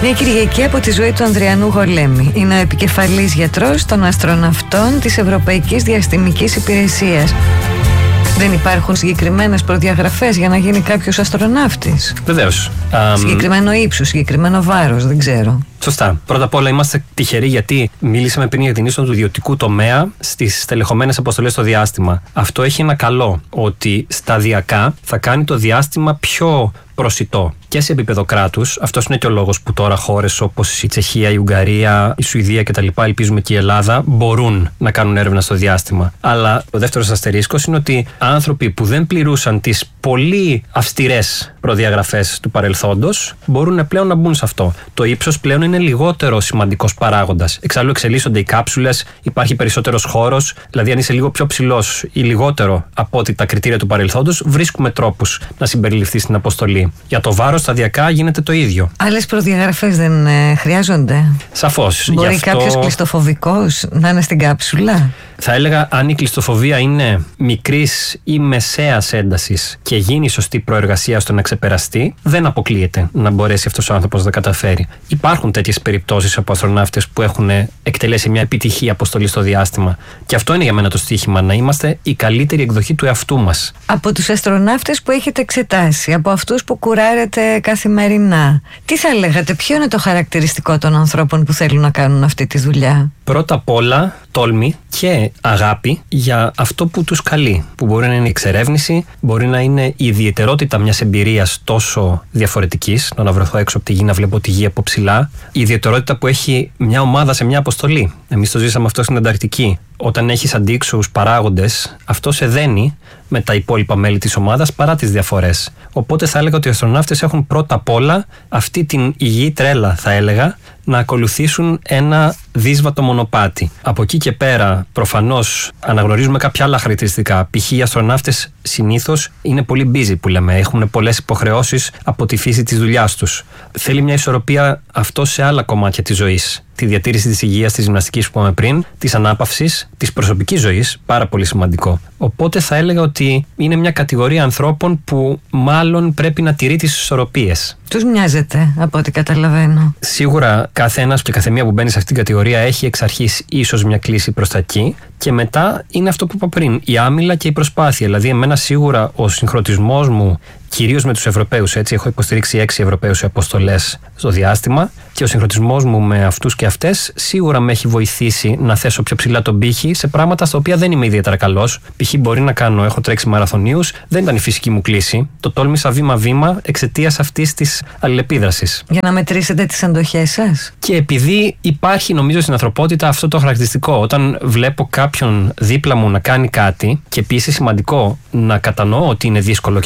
Μια Κυριακή από τη ζωή του Ανδριανού Γολέμη. Είναι ο επικεφαλής γιατρός των αστροναυτών της Ευρωπαϊκής Διαστημικής Υπηρεσίας. Δεν υπάρχουν συγκεκριμένες προδιαγραφές για να γίνει κάποιος αστροναύτης? Βεβαίως. Συγκεκριμένο ύψος, συγκεκριμένο βάρος, δεν ξέρω. Σωστά. Πρώτα απ' όλα είμαστε τυχεροί γιατί μίλησαμε πριν για την είσοδο του ιδιωτικού τομέα στις τελεχωμένες αποστολές στο διάστημα. Αυτό έχει ένα καλό, ότι σταδιακά θα κάνει το διάστημα πιο προσιτό και σε επίπεδο κράτους. Αυτός είναι και ο λόγος που τώρα χώρες όπως η Τσεχία, η Ουγγαρία, η Σουηδία κτλ., ελπίζουμε και η Ελλάδα, μπορούν να κάνουν έρευνα στο διάστημα. Αλλά ο δεύτερος αστερίσκος είναι ότι άνθρωποι που δεν πληρούσαν τις πολύ αυστηρές προδιαγραφές του παρελθόντος μπορούν πλέον να μπουν σε αυτό. Το ύψος πλέον είναι λιγότερο σημαντικός παράγοντας. Εξάλλου εξελίσσονται οι κάψουλες, υπάρχει περισσότερος χώρος, δηλαδή αν είσαι λίγο πιο ψηλός ή λιγότερο από ό,τι τα κριτήρια του παρελθόντος, βρίσκουμε τρόπους να συμπεριληφθεί στην αποστολή. Για το βάρος σταδιακά γίνεται το ίδιο. Άλλες προδιαγραφές δεν χρειάζονται? Σαφώς. Μπορεί κάποιος κλειστοφοβικός να είναι στην κάψουλα? Θα έλεγα, αν η κλειστοφοβία είναι μικρής ή μεσαίας έντασης και γίνει σωστή προεργασία στο να ξεπεραστεί, δεν αποκλείεται να μπορέσει αυτός ο άνθρωπος να τα καταφέρει. Υπάρχουν τέτοιες περιπτώσεις από αστροναύτες που έχουν εκτελέσει μια επιτυχή αποστολή στο διάστημα. Και αυτό είναι για μένα το στοίχημα, να είμαστε η καλύτερη εκδοχή του εαυτού μας. Από τους αστροναύτες που έχετε εξετάσει, από αυτούς που κουράρετε καθημερινά, τι θα λέγατε, ποιο είναι το χαρακτηριστικό των ανθρώπων που θέλουν να κάνουν αυτή τη δουλειά? Πρώτα απ' όλα, τόλμη και αγάπη για αυτό που τους καλεί. Που μπορεί να είναι η εξερεύνηση, μπορεί να είναι η ιδιαιτερότητα μιας εμπειρίας τόσο διαφορετικής, να βρεθώ έξω από τη γη, να βλέπω τη γη από ψηλά, η ιδιαιτερότητα που έχει μια ομάδα σε μια αποστολή. Εμείς το ζήσαμε αυτό στην Ανταρκτική. Όταν έχεις αντίξωους παράγοντες, αυτό σε δένει με τα υπόλοιπα μέλη της ομάδας παρά τις διαφορές. Οπότε θα έλεγα ότι οι αστροναύτες έχουν πρώτα απ' όλα αυτή την υγιή τρέλα, θα έλεγα, να ακολουθήσουν ένα δύσβατο μονοπάτι. Από εκεί και πέρα, προφανώς, αναγνωρίζουμε κάποια άλλα χαρακτηριστικά. Π.χ. οι αστροναύτες συνήθως είναι πολύ busy, που λέμε. Έχουν πολλές υποχρεώσεις από τη φύση της δουλειάς τους. Θέλει μια ισορροπία αυτό σε άλλα κομμάτια της ζωής. Τη διατήρηση της υγείας, της γυμναστικής που είπαμε πριν, της ανάπαυσης, της προσωπικής ζωής, πάρα πολύ σημαντικό. Οπότε θα έλεγα ότι είναι μια κατηγορία ανθρώπων που μάλλον πρέπει να τηρεί τις ισορροπίες. Τους μοιάζεται, από ό,τι καταλαβαίνω. Σίγουρα κάθε ένας και κάθε μία που μπαίνει σε αυτήν την κατηγορία έχει εξ αρχής ίσως μια κλίση προς τα εκεί, και μετά είναι αυτό που είπα πριν, η άμυλα και η προσπάθεια. Δηλαδή, εμένα σίγουρα ο συγχρονισμός μου, κυρίως με τους Ευρωπαίους, έτσι, έχω υποστηρίξει 6 Ευρωπαίους σε αποστολές στο διάστημα, και ο συγχρονισμός μου με αυτούς και αυτές σίγουρα με έχει βοηθήσει να θέσω πιο ψηλά τον πύχη σε πράγματα στα οποία δεν είμαι ιδιαίτερα καλός. Π.χ. μπορεί να κάνω, έχω τρέξει μαραθωνίους, δεν ήταν η φυσική μου κλίση. Το τόλμησα βήμα-βήμα εξαιτίας αυτής της αλληλεπίδρασης. Για να μετρήσετε τις αντοχές σας. Και επειδή υπάρχει, νομίζω, στην ανθρωπότητα αυτό το χαρακτηριστικό, όταν βλέπω κάποιον δίπλα μου να κάνει κάτι, και επίσης σημαντικό να κατανοώ ότι είναι δύσκολο